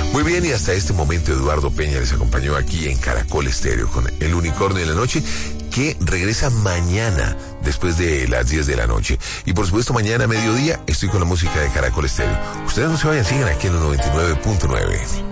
Muy bien, y hasta este momento Eduardo Peña les acompañó aquí en Caracol Estéreo con El Unicornio de la Noche, que regresa mañana después de las 10 de la noche. Y por supuesto mañana a mediodía estoy con la música de Caracol Estéreo. Ustedes no se vayan, sigan aquí en el 99.9.